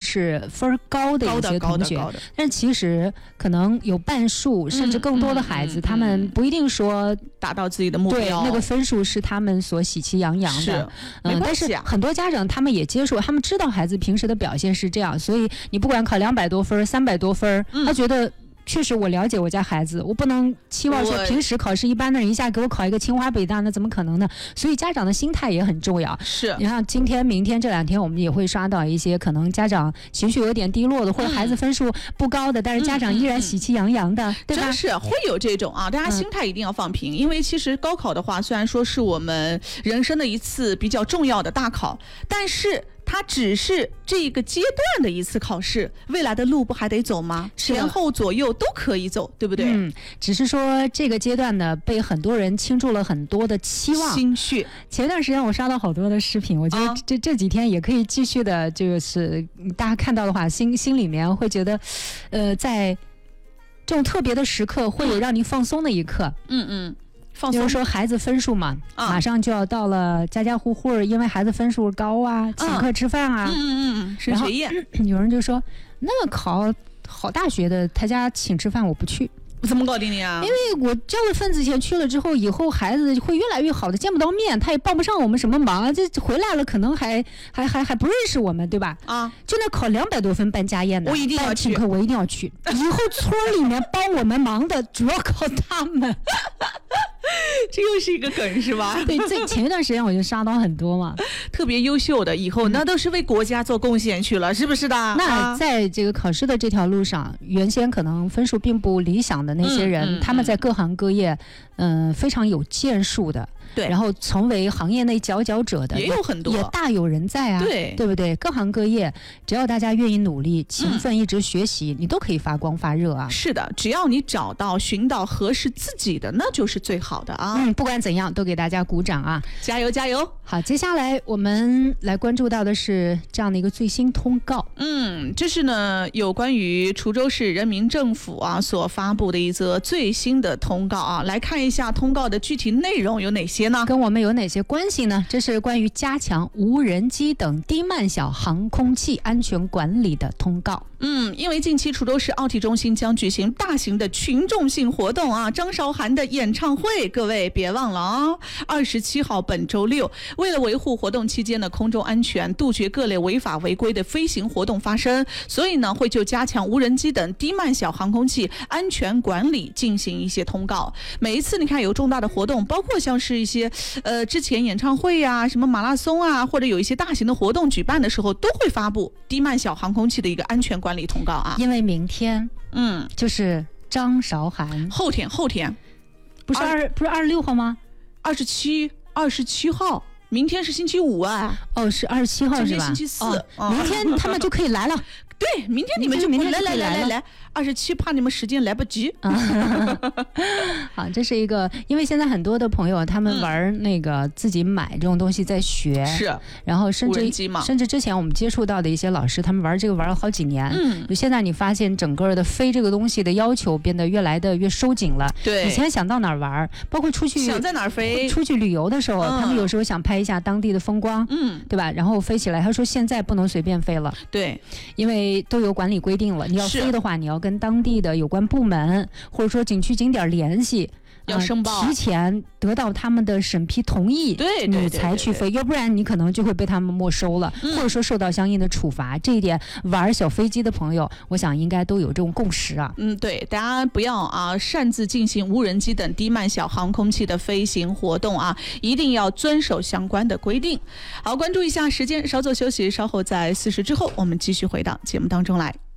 是分高的一些同学，但其实可能有半数甚至更多的孩子，他们不一定说达到自己的目标， 对，那个分数是他们所喜气洋洋的。但是很多家长他们也接受，他们知道孩子平时的表现是这样，所以你不管考200多分、300多分，他觉得。确实，我了解我家孩子，我不能期望说平时考试一般的人一下给我考一个清华北大，那怎么可能呢？所以家长的心态也很重要。 是， 你看今天、明天这2天，我们也会刷到一些可能家长情绪有点低落的，或者孩子分数不高的，但是家长依然喜气洋洋的，对吧？ 真是会有这种啊，大家心态一定要放平，因为其实高考的话，虽然说是我们人生的一次比较重要的大考，但是。它只是这个阶段的一次考试，未来的路不还得走吗？前后左右都可以走，对不对？ 只是说这个阶段呢，被很多人倾注了很多的期望、 心血。 前段时间我刷到好多的视频，我觉得这几天也可以继续的，就是大家看到的话，心里面会觉得，在这种特别的时刻，会有让你放松的一刻。比如说孩子分数嘛，马上就要到了，家家户户因为孩子分数高啊，请客吃饭啊， 升学宴。 有人就说，那考好大学的，他家请吃饭我不去。 怎么搞定的呀？ 因为我交了份子钱去了之后，以后孩子会越来越好的，见不到面，他也帮不上我们什么忙，这回来了可能还不认识我们，对吧？就那考200多分办家宴的， 我一定要去， 请客我一定要去。以后村里面帮我们忙的主要靠他们。 这又是一个梗是吧？ 对，前一段时间我就刷到很多嘛， 特别优秀的，以后那都是为国家做贡献去了，是不是的？ 那在这个考试的这条路上，原先可能分数并不理想的那些人，他们在各行各业，非常有建树的。 对， 然后成为行业内佼佼者的也有很多， 也大有人在啊，对不对？各行各业，只要大家愿意努力、勤奋，一直学习，你都可以发光发热啊。 是的，只要你寻到合适自己的，那就是最好的啊。 不管怎样，都给大家鼓掌啊！ 加油加油！ 好，接下来我们来关注到的是这样的一个最新通告。 这是呢有关于滁州市人民政府啊所发布的一则最新的通告啊，来看一下通告的具体内容有哪些呢？ 跟我们有哪些关系呢？这是关于加强无人机等低慢小航空器安全管理的通告。 因为近期滁州市奥体中心将举行大型的群众性活动啊，张韶涵的演唱会，各位别忘了啊，27号本周六，为了维护活动期间的空中安全，杜绝各类违法违规的飞行活动发生，所以呢会就加强无人机等低慢小航空器安全管理进行一些通告。每一次你看有重大的活动，包括像是一些之前演唱会啊、什么马拉松啊，或者有一些大型的活动举办的时候，都会发布低慢小航空器的一个安全管理通告啊。 因为明天就是张韶涵， 后天不是26号吗 ？27号，明天是星期五啊。 是27号是吧？ 星期四， 明天他们就可以来了。 对，明天你们就来，27怕你们时间来不及。 好，这是一个，因为现在很多的朋友他们玩那个自己买这种东西在学， 是， 然后甚至之前我们接触到的一些老师，他们玩这个玩了好几年，就现在你发现整个的飞这个东西的要求变得越来的越收紧了。 对， 以前想到哪儿玩，包括想在哪儿飞， 出去旅游的时候，他们有时候想拍一下当地的风光，对吧？然后飞起来，他说现在不能随便飞了， 对， 因为都有管理规定了，你要飞的话，你要跟当地的有关部门或者说景区景点联系， 要申报， 提前得到他们的审批同意， 对， 你才去飞，要不然你可能就会被他们没收了，或者说受到相应的处罚。这一点玩小飞机的朋友，我想应该都有这种共识啊。 对，大家不要擅自进行无人机等低慢小航空器的飞行活动啊，一定要遵守相关的规定。好，关注一下时间，稍作休息，稍后在40之后，我们继续回到节目当中来。